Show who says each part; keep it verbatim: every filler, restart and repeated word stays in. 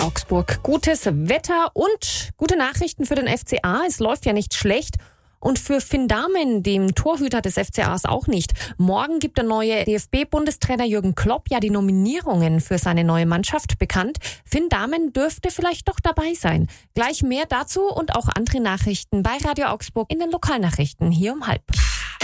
Speaker 1: Augsburg. Gutes Wetter und gute Nachrichten für den F C A. Es läuft ja nicht schlecht. Und für Finn Dahmen, dem Torhüter des F C As, auch nicht. Morgen gibt der neue D F B-Bundestrainer Jürgen Klopp ja die Nominierungen für seine neue Mannschaft bekannt. Finn Dahmen dürfte vielleicht doch dabei sein. Gleich mehr dazu und auch andere Nachrichten bei Radio Augsburg in den Lokalnachrichten hier um halb.